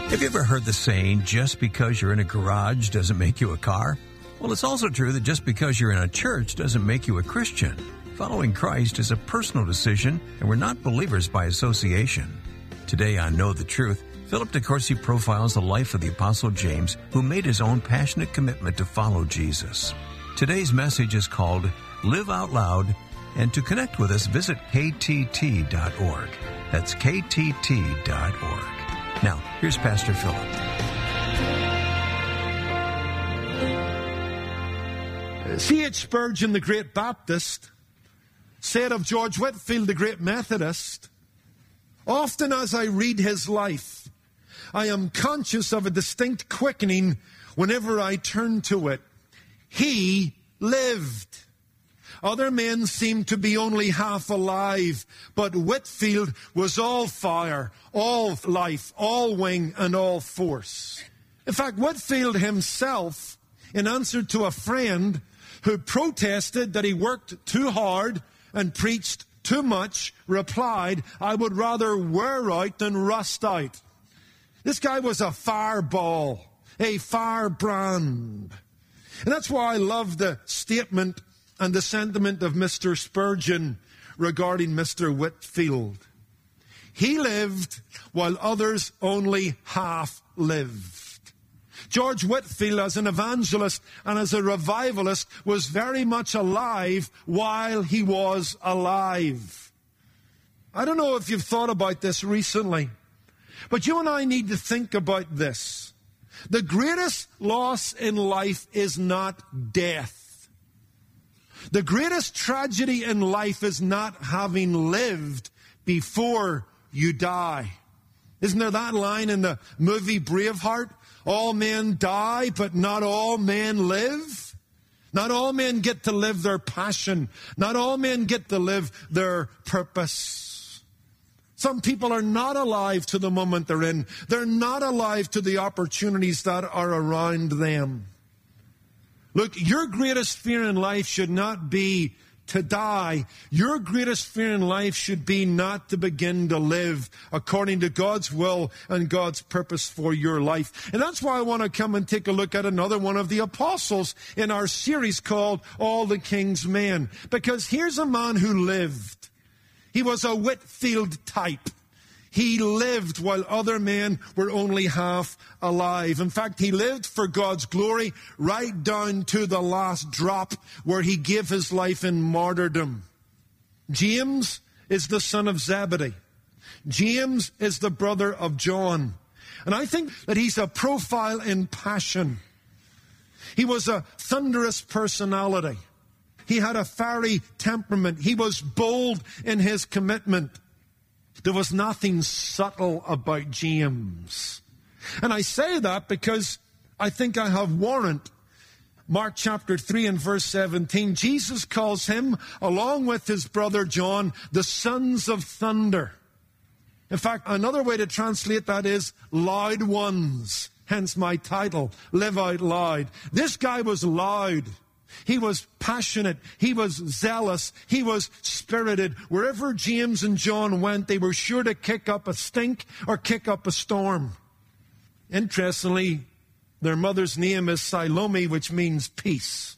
Have you ever heard the saying, just because you're in a garage doesn't make you a car? Well, it's also true that just because you're in a church doesn't make you a Christian. Following Christ is a personal decision, and we're not believers by association. Today on Know the Truth, Philip DeCourcy profiles the life of the Apostle James, who made his own passionate commitment to follow Jesus. Today's message is called Live Out Loud, and to connect with us, visit ktt.org. That's ktt.org. Now, here's Pastor Philip. C.H. Spurgeon, the great Baptist, said of George Whitefield, the great Methodist, "Often as I read his life, I am conscious of a distinct quickening whenever I turn to it. He lived. Other men seemed to be only half alive, but Whitefield was all fire, all life, all wing, and all force." In fact, Whitefield himself, in answer to a friend who protested that he worked too hard and preached too much, replied, "I would rather wear out than rust out." This guy was a fireball, a firebrand. And that's why I love the statement and the sentiment of Mr. Spurgeon regarding Mr. Whitefield. He lived while others only half lived. George Whitefield, as an evangelist and as a revivalist, was very much alive while he was alive. I don't know if you've thought about this recently, but you and I need to think about this. The greatest loss in life is not death. The greatest tragedy in life is not having lived before you die. Isn't there that line in the movie Braveheart? All men die, but not all men live. Not all men get to live their passion. Not all men get to live their purpose. Some people are not alive to the moment they're in. They're not alive to the opportunities that are around them. Look, your greatest fear in life should not be to die. Your greatest fear in life should be not to begin to live according to God's will and God's purpose for your life. And that's why I want to come and take a look at another one of the apostles in our series called All the King's Men. Because here's a man who lived. He was a Whitefield type. He lived while other men were only half alive. In fact, he lived for God's glory right down to the last drop where he gave his life in martyrdom. James is the son of Zebedee. James is the brother of John. And I think that he's a profile in passion. He was a thunderous personality. He had a fiery temperament. He was bold in his commitment. There was nothing subtle about James. And I say that because I think I have warrant. Mark chapter 3 and verse 17, Jesus calls him, along with his brother John, the sons of thunder. In fact, another way to translate that is loud ones. Hence my title, Live Out Loud. This guy was loud. He was passionate. He was zealous. He was spirited. Wherever James and John went, they were sure to kick up a stink or kick up a storm. Interestingly, their mother's name is Salome, which means peace.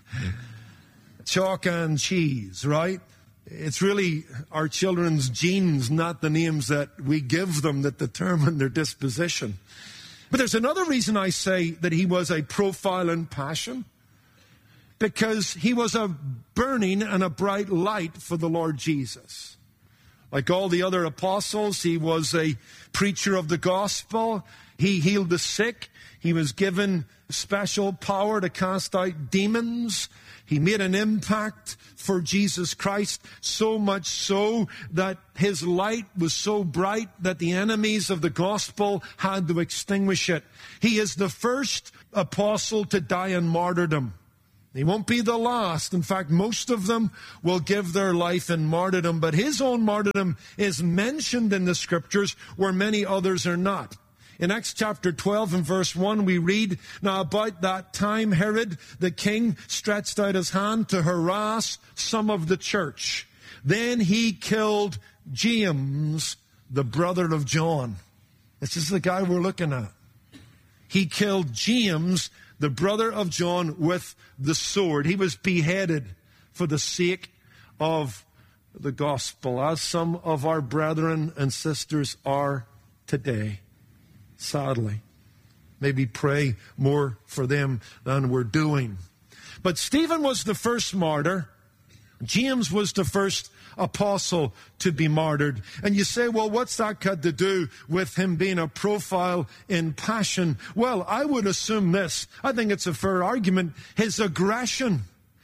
Chalk and cheese, right? It's really our children's genes, not the names that we give them, that determine their disposition. But there's another reason I say that he was a profile in passion. Because he was a burning and a bright light for the Lord Jesus. Like all the other apostles, he was a preacher of the gospel. He healed the sick. He was given special power to cast out demons. He made an impact for Jesus Christ, so much so that his light was so bright that the enemies of the gospel had to extinguish it. He is the first apostle to die in martyrdom. He won't be the last. In fact, most of them will give their life in martyrdom, but his own martyrdom is mentioned in the scriptures where many others are not. In Acts chapter 12 and verse 1, we read, "Now about that time Herod the king stretched out his hand to harass some of the church. Then he killed James, the brother of John." This is the guy we're looking at. He killed James, the brother of John, with the sword. He was beheaded for the sake of the gospel, as some of our brethren and sisters are today, sadly. Maybe pray more for them than we're doing. But Stephen was the first martyr. James was the first apostle to be martyred. And you say, well, what's that got to do with him being a profile in passion? Well, I would assume this. I think it's a fair argument. His aggression,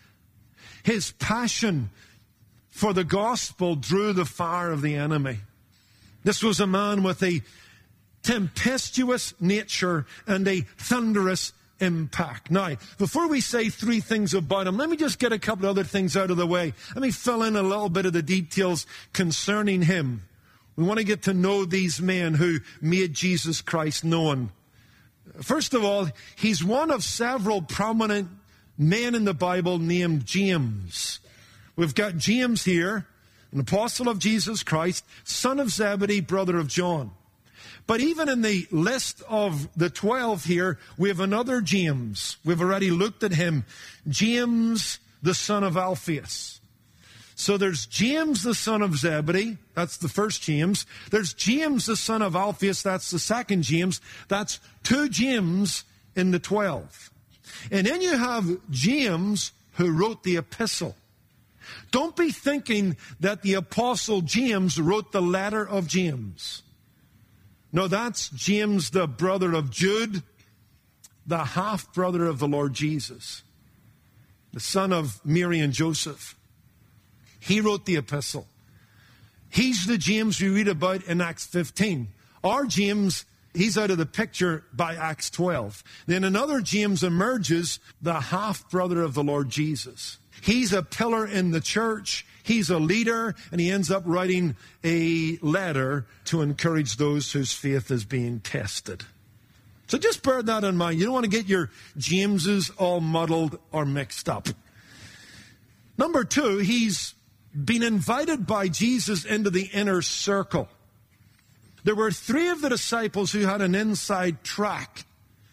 his passion for the gospel drew the fire of the enemy. This was a man with a tempestuous nature and a thunderous impact. Now, before we say three things about him, let me just get a couple of other things out of the way. Let me fill in a little bit of the details concerning him. We want to get to know these men who made Jesus Christ known. First of all, he's one of several prominent men in the Bible named James. We've got James here, an apostle of Jesus Christ, son of Zebedee, brother of John. But even in the list of the 12 here, we have another James. We've already looked at him. James, the son of Alphaeus. So there's James, the son of Zebedee. That's the first James. There's James, the son of Alphaeus. That's the second James. That's two James in the 12. And then you have James, who wrote the epistle. Don't be thinking that the apostle James wrote the letter of James. No, that's James, the brother of Jude, the half-brother of the Lord Jesus, the son of Mary and Joseph. He wrote the epistle. He's the James we read about in Acts 15. Our James, he's out of the picture by Acts 12. Then another James emerges, the half-brother of the Lord Jesus. He's a pillar in the church. He's a leader, and he ends up writing a letter to encourage those whose faith is being tested. So just bear that in mind. You don't want to get your Jameses all muddled or mixed up. Number two, he's been invited by Jesus into the inner circle. There were three of the disciples who had an inside track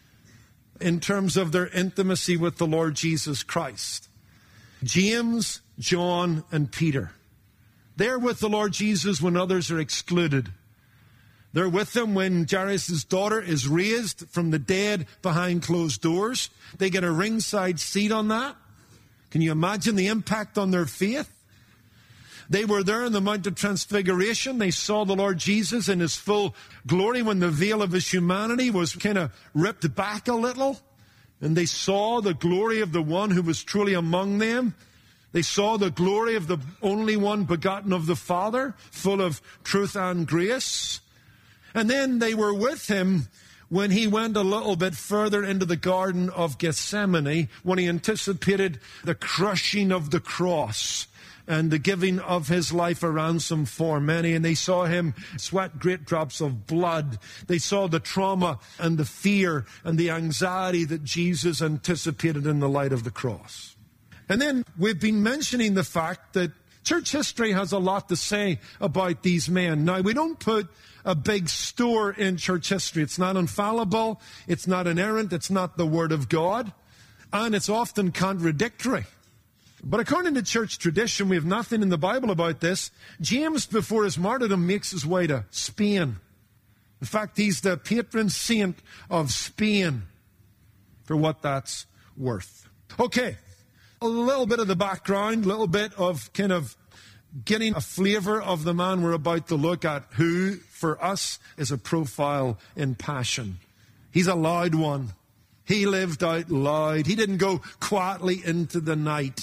in terms of their intimacy with the Lord Jesus Christ. James, John, and Peter. They're with the Lord Jesus when others are excluded. They're with him when Jairus' daughter is raised from the dead behind closed doors. They get a ringside seat on that. Can you imagine the impact on their faith? They were there in the Mount of Transfiguration. They saw the Lord Jesus in his full glory when the veil of his humanity was kind of ripped back a little. And they saw the glory of the one who was truly among them. They saw the glory of the only one begotten of the Father, full of truth and grace. And then they were with him when he went a little bit further into the Garden of Gethsemane, when he anticipated the crushing of the cross and the giving of his life a ransom for many. And they saw him sweat great drops of blood. They saw the trauma and the fear and the anxiety that Jesus anticipated in the light of the cross. And then we've been mentioning the fact that church history has a lot to say about these men. Now, we don't put a big store in church history. It's not infallible. It's not inerrant. It's not the Word of God. And it's often contradictory. But according to church tradition, we have nothing in the Bible about this. James, before his martyrdom, makes his way to Spain. In fact, he's the patron saint of Spain, for what that's worth. Okay, a little bit of the background, a little bit of kind of getting a flavor of the man we're about to look at, who, for us, is a profile in passion. He's a loud one. He lived out loud. He didn't go quietly into the night.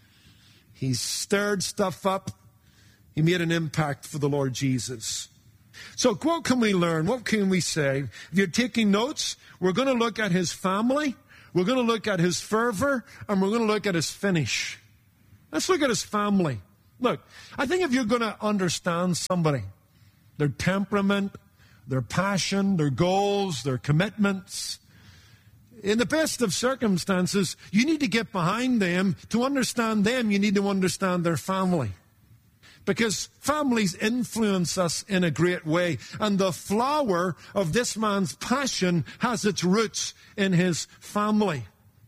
He stirred stuff up. He made an impact for the Lord Jesus. So what can we learn? What can we say? If you're taking notes, we're going to look at his family, we're going to look at his fervor, and we're going to look at his finish. Let's look at his family. Look, I think if you're going to understand somebody, their temperament, their passion, their goals, their commitments, in the best of circumstances, you need to get behind them. To understand them, you need to understand their family. Because families influence us in a great way. And the flower of this man's passion has its roots in his family.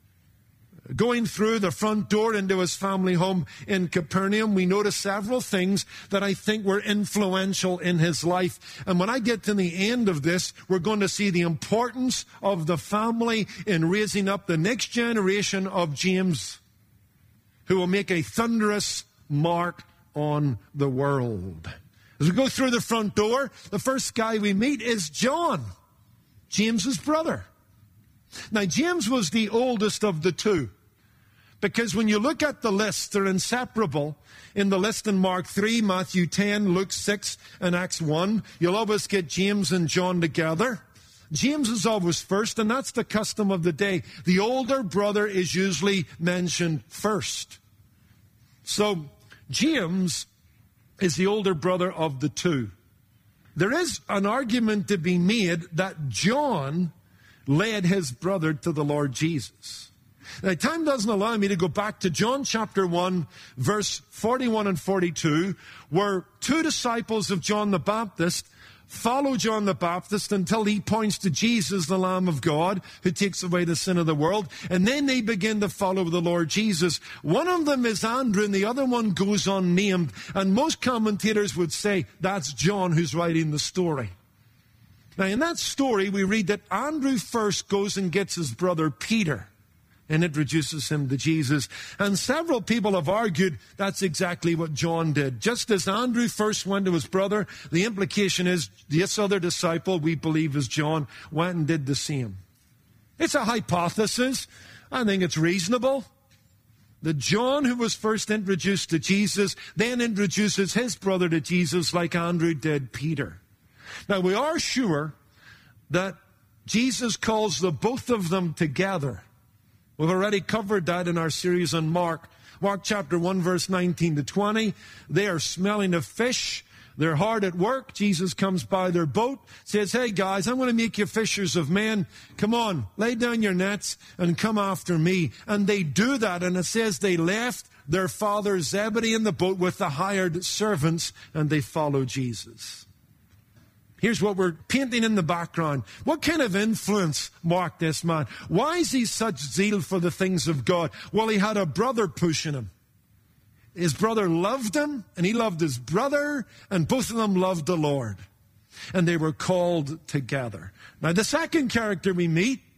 Going through the front door into his family home in Capernaum, we notice several things that I think were influential in his life. And when I get to the end of this, we're going to see the importance of the family in raising up the next generation of James, who will make a thunderous mark on the world. As we go through the front door, the first guy we meet is John, James's brother. Now, James was the oldest of the two, because when you look at the list, they're inseparable. In the list in Mark 3, Matthew 10, Luke 6, and Acts 1, you'll always get James and John together. James is always first, and that's the custom of the day. The older brother is usually mentioned first. So, James is the older brother of the two. There is an argument to be made that John led his brother to the Lord Jesus. Now, time doesn't allow me to go back to John chapter 1, verse 41 and 42, where two disciples of John the Baptist follow John the Baptist until he points to Jesus, the Lamb of God, who takes away the sin of the world. And then they begin to follow the Lord Jesus. One of them is Andrew, and the other one goes unnamed. And most commentators would say that's John who's writing the story. Now, in that story, we read that Andrew first goes and gets his brother Peter and introduces him to Jesus. And several people have argued that's exactly what John did. Just as Andrew first went to his brother, the implication is this other disciple, we believe is John, went and did the same. It's a hypothesis. I think it's reasonable that John, who was first introduced to Jesus, then introduces his brother to Jesus like Andrew did Peter. Now, we are sure that Jesus calls the both of them together. We've already covered that in our series on Mark. Mark chapter 1, verse 19 to 20. They are smelling of fish. They're hard at work. Jesus comes by their boat, says, hey guys, I'm going to make you fishers of men. Come on, lay down your nets and come after me. And they do that. And it says they left their father Zebedee in the boat with the hired servants, and they follow Jesus. Here's what we're painting in the background. What kind of influence marked this man? Why is he such zeal for the things of God? Well, he had a brother pushing him. His brother loved him, and he loved his brother, and both of them loved the Lord. And they were called together. Now, the second character we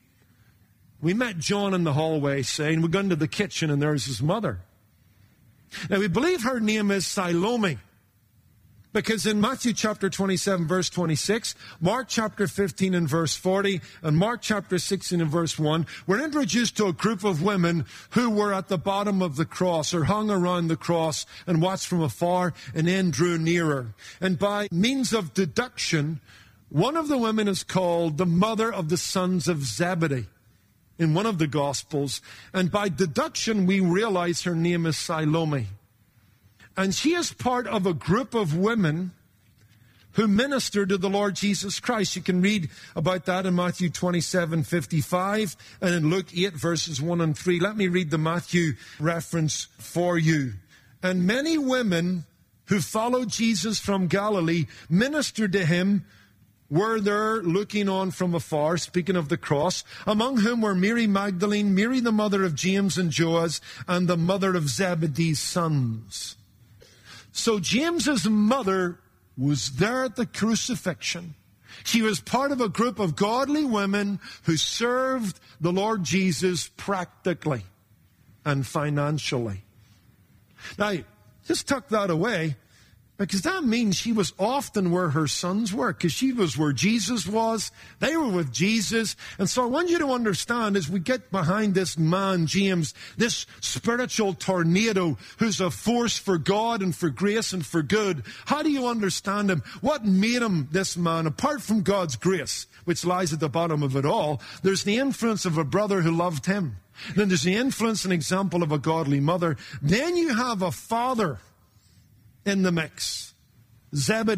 met John in the hallway saying, we're going to the kitchen, and there's his mother. Now, we believe her name is Salome. Because in Matthew chapter 27, verse 26, Mark chapter 15 and verse 40, and Mark chapter 16 and verse 1, we're introduced to a group of women who were at the bottom of the cross or hung around the cross and watched from afar and then drew nearer. And by means of deduction, one of the women is called the mother of the sons of Zebedee in one of the Gospels. And by deduction, we realize her name is Salome. And she is part of a group of women who ministered to the Lord Jesus Christ. You can read about that in Matthew 27:55 and in Luke 8, verses 1 and 3. Let me read the Matthew reference for you. And many women who followed Jesus from Galilee ministered to him, were there looking on from afar, speaking of the cross, among whom were Mary Magdalene, Mary the mother of James and Joas, and the mother of Zebedee's sons. So James's mother was there at the crucifixion. She was part of a group of godly women who served the Lord Jesus practically and financially. Now, just tuck that away, because that means she was often where her sons were, because she was where Jesus was. They were with Jesus. And so I want you to understand, as we get behind this man, James, this spiritual tornado who's a force for God and for grace and for good, how do you understand him? What made him this man? Apart from God's grace, which lies at the bottom of it all, there's the influence of a brother who loved him. Then there's the influence and example of a godly mother. Then you have a father in the mix. Zebedee.